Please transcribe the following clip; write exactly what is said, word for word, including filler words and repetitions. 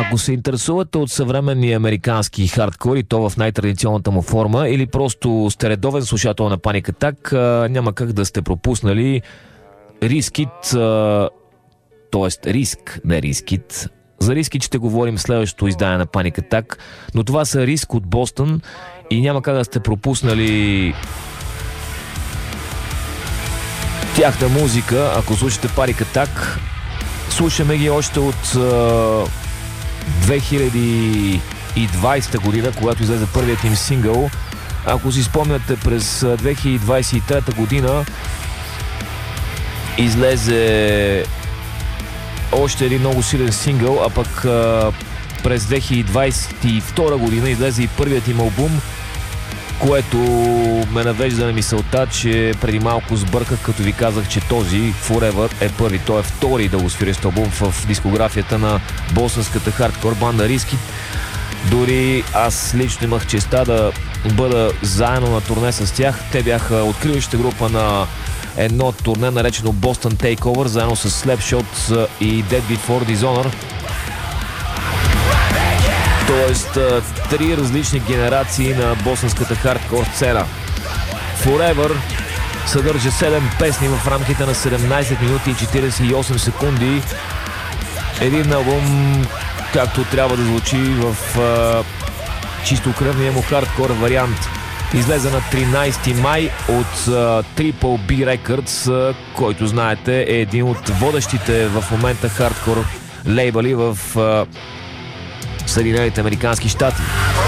Ако се интересувате от съвременния американски хардкор и то в най-традиционната му форма, или просто сте редовен слушател на Panic Attack, няма как да сте пропуснали Рискит, т.е. Риск, не Рискит. За Рискит ще говорим следващото издание на Panic Attack, но това са Риск от Бостън и няма как да сте пропуснали тяхна музика, ако слушате Panic Attack. Слушаме ги още от две хиляди и двадесета година, когато излезе първият им сингъл. Ако си спомняте, през две хиляди двадесет и трета година излезе още един много силен сингъл, а пък през две хиляди двадесет и втора година излезе и първият им албум, което ме навежда на мисълта, че преди малко сбърках, като ви казах, че този Forever е първи. Той е втори дългосферист албум в дискографията на босънската хардкор банда Рискит. Дори аз лично имах честа да бъда заедно на турне с тях. Те бяха откриващата група на едно турне, наречено Boston Takeover, заедно с Slapshot и Dead Before Dishonor. Тоест, три различни генерации на босънската хардкор сцена. Forever съдържа седем песни в рамките на седемнадесет минути и четиридесет и осем секунди. Един албум, както трябва да звучи в а, чисто кръвния му хардкор вариант. Излезе на тринадесети май от а, Triple B Records, а, който знаете е един от водещите в момента хардкор лейбъли в а, Съединените американски щати.